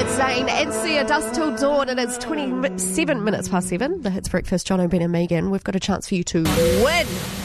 Zane and Sia, Dust Till Dawn. It is 27 minutes past 7. The Hits Breakfast, John O'Brien and Megan. We've got a chance for you to win.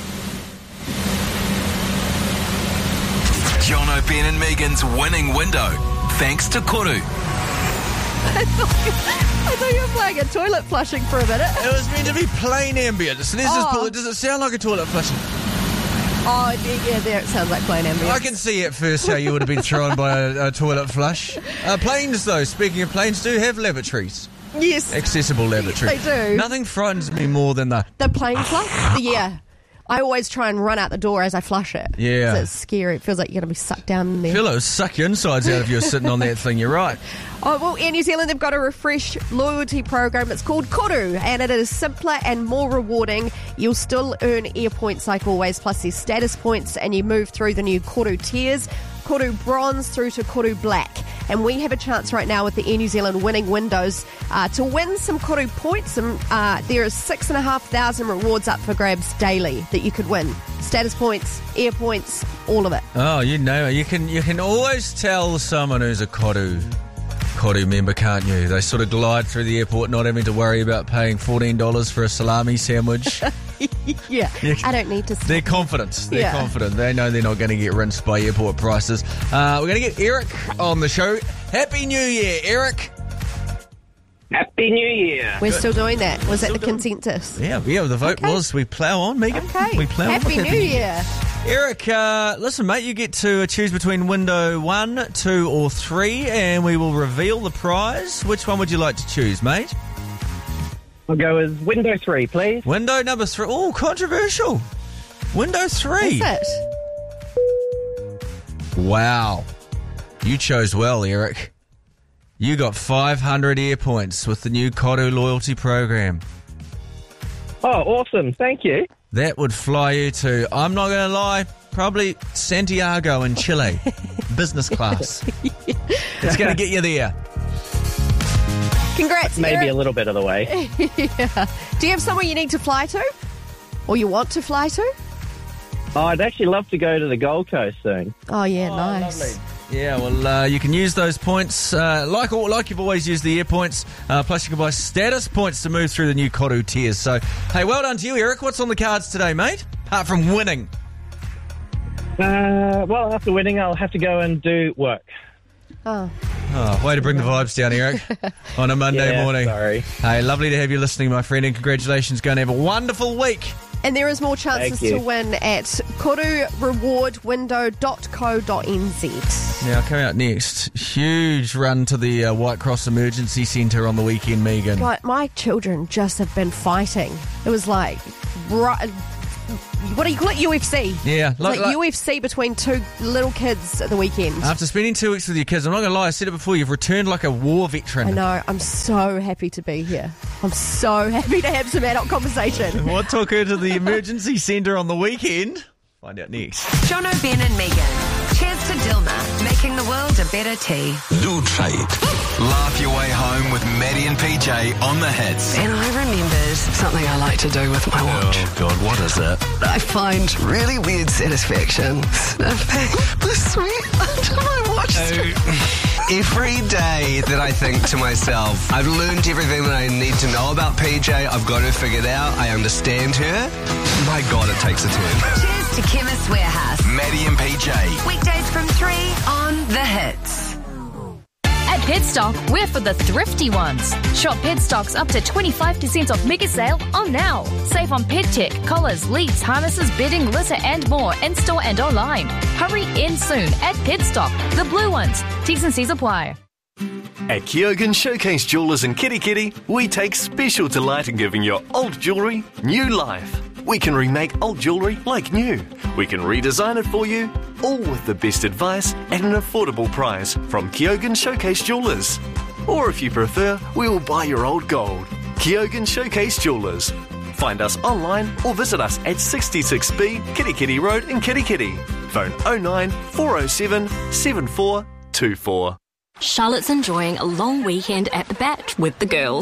John O'Brien and Megan's winning window. Thanks to Koru. I thought you were playing a toilet flushing for a minute. It was meant to be plain ambient. So does it sound like a toilet flushing? Oh, yeah, there it sounds like plain ambient. I can see at first how you would have been thrown by a toilet flush. Planes, though, speaking of planes, do have lavatories. Yes. Accessible lavatories. They do. Nothing frightens me more than the plane flush? Yeah. I always try and run out the door as I flush it. Yeah. So it's scary. It feels like you're going to be sucked down in there. I feel like it suck your insides out if you're sitting on that thing. You're right. Oh, well, Air New Zealand, they've got a refresh loyalty program. It's called Koru, and it is simpler and more rewarding. You'll still earn air points like always, plus there's status points, and you move through the new Koru tiers, Koru Bronze through to Koru Black. And we have a chance right now with the Air New Zealand winning windows to win some Koru points. And there is 6,500 rewards up for grabs daily that you could win. Status points, air points, all of it. Oh, you know, you can always tell someone who's a Koru member, can't you? They sort of glide through the airport not having to worry about paying $14 for a salami sandwich. Yeah, I don't need to. They're confident. They're confident. They know they're not going to get rinsed by airport prices. We're going to get Eric on the show. Happy New Year, Eric. Happy New Year. We're still doing that. Was that the consensus? Yeah, the vote was we plough on, Megan. Okay. We plough on. Happy New Year. Eric, listen, mate, you get to choose between window 1, 2 or 3, and we will reveal the prize. Which one would you like to choose, mate? I'll go with window 3, please. Window number 3. Oh, controversial. Window 3. Is it? Wow. You chose well, Eric. You got 500 air points with the new Koru loyalty program. Oh, awesome. Thank you. That would fly you to, I'm not going to lie, probably Santiago in Chile. Business class. It's going to get you there. Congrats, Maybe Eric. a little bit of the way. Yeah. Do you have somewhere you need to fly to? Or you want to fly to? Oh, I'd actually love to go to the Gold Coast soon. Oh, yeah, nice. Lovely. Yeah, well, you can use those points like you've always used the air points. Plus, you can buy status points to move through the new Koru tiers. So, hey, well done to you, Eric. What's on the cards today, mate? Apart from winning. Well, after winning, I'll have to go and do work. Oh, way to bring the vibes down, Eric, on a Monday morning. Sorry. Hey, lovely to have you listening, my friend, and congratulations. Going to have a wonderful week. and there is more chances to win at korurewardwindow.co.nz. Now, coming out next, huge run to the White Cross Emergency Centre on the weekend, Megan. My children just have been fighting. It was like... what do you call it? UFC. Yeah. It's like UFC between two little kids at the weekend. After spending 2 weeks with your kids, I'm not going to lie, I said it before, you've returned like a war veteran. I know. I'm so happy to be here. I'm so happy to have some adult conversation. What took her to the emergency centre on the weekend? Find out next. John O'Brien and Megan. Cheers to Dilma, making the world a better tea. Lootrade. Laugh your way home with Maddie and PJ on the hits. And I remembered something I like to do with my watch. Oh, God, what is it? I find really weird satisfaction sniffing the sweat under my watch. Every day that I think to myself, I've learned everything that I need to know about PJ, I've got her figured out, I understand her. My God, it takes a turn. Cheers to Chemist Warehouse. Maddie and PJ. Weekdays from 3 on The Hits. At Petstock, we're for the thrifty ones. Shop Petstock's up to 25% off mega sale on now. Save on pet tech, collars, leads, harnesses, bedding, litter and more in store and online. Hurry in soon at Petstock, the blue ones. T's and C's apply. At Kyogen Showcase Jewelers in Kitty Kitty, we take special delight in giving your old jewellery new life. We can remake old jewellery like new. We can redesign it for you, all with the best advice at an affordable price from Kyogen Showcase Jewelers. Or if you prefer, we will buy your old gold. Kyogen Showcase Jewelers. Find us online or visit us at 66B Kitty Kitty Road in Kitty Kitty. Phone 09 407 7424. Charlotte's enjoying a long weekend at the Bat with the girls.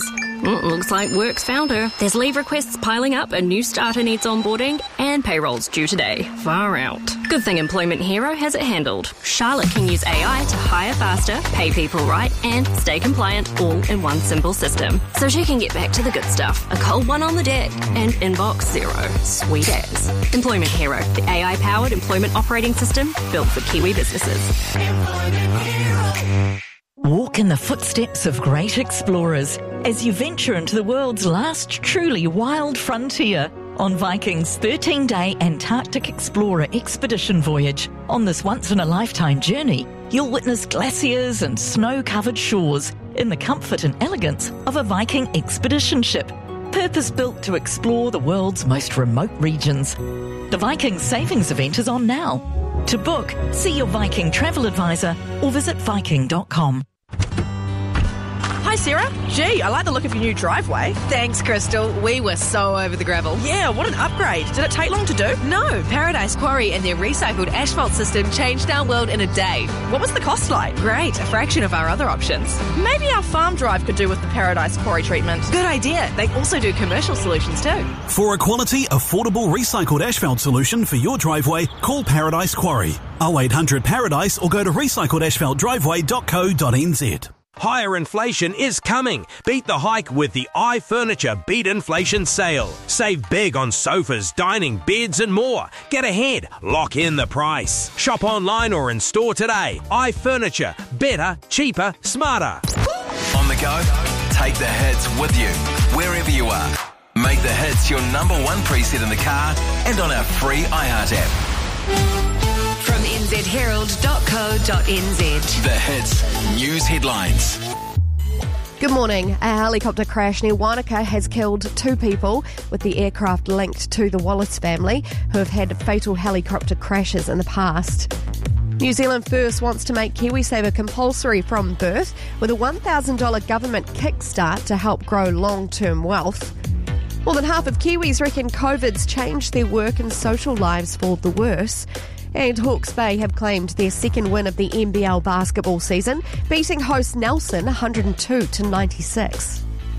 Looks like work's found her. There's leave requests piling up, a new starter needs onboarding, and payroll's due today. Far out. Good thing Employment Hero has it handled. Charlotte can use AI to hire faster, pay people right, and stay compliant all in one simple system. So she can get back to the good stuff. A cold one on the deck and inbox zero. Sweet as. Employment Hero, the AI-powered employment operating system built for Kiwi businesses. Walk in the footsteps of great explorers as you venture into the world's last truly wild frontier on Viking's 13-day Antarctic Explorer expedition voyage. On this once-in-a-lifetime journey, you'll witness glaciers and snow-covered shores in the comfort and elegance of a Viking expedition ship, purpose-built to explore the world's most remote regions. The Viking Savings event is on now. To book, see your Viking travel advisor or visit Viking.com. Hi, Sarah. Gee, I like the look of your new driveway. Thanks, Crystal. We were so over the gravel. Yeah, what an upgrade. Did it take long to do? No, Paradise Quarry and their recycled asphalt system changed our world in a day. What was the cost like? Great, a fraction of our other options. Maybe our farm drive could do with the Paradise Quarry treatment. Good idea. They also do commercial solutions too. For a quality, affordable recycled asphalt solution for your driveway, call Paradise Quarry. 0800 Paradise or go to recycledasphalt.driveway.co.nz. Higher inflation is coming. Beat the hike with the iFurniture Beat Inflation Sale. Save big on sofas, dining, beds and more. Get ahead. Lock in the price. Shop online or in store today. iFurniture. Better, cheaper, smarter. On the go? Take the hits with you, wherever you are. Make the hits your number one preset in the car and on our free iHeart app. From nzherald.co.nz. The hits news headlines. Good morning. A helicopter crash near Wanaka has killed 2 people, with the aircraft linked to the Wallace family, who have had fatal helicopter crashes in the past. New Zealand First wants to make KiwiSaver compulsory from birth, with a $1,000 government kickstart to help grow long-term wealth. More than half of Kiwis reckon COVID's changed their work and social lives for the worse. And Hawke's Bay have claimed their second win of the NBL basketball season, beating host Nelson 102-96.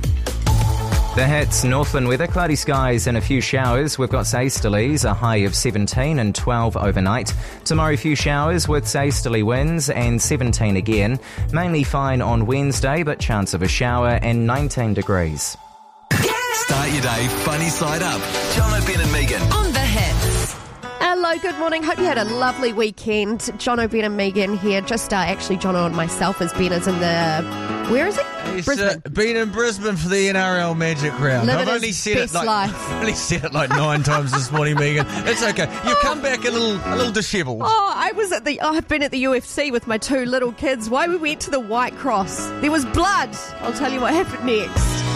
The hits, Northland weather, cloudy skies and a few showers. We've got Easterlies, a high of 17 and 12 overnight. Tomorrow, a few showers with easterly winds and 17 again. Mainly fine on Wednesday, but chance of a shower and 19 degrees. Start your day funny side up. John O'Ben and Megan. On the hits. Hello, good morning. Hope you had a lovely weekend. John O'Ben and Megan here. Just actually, John and myself, as Ben is in the... Where is he? He's Brisbane. been in Brisbane for the NRL Magic Round. Living I've only his said best it life. I've only said it like 9 times this morning, Megan. It's okay. You come back a little dishevelled. I've been at the UFC with my 2 little kids. Why we went to the White Cross? There was blood. I'll tell you what happened next.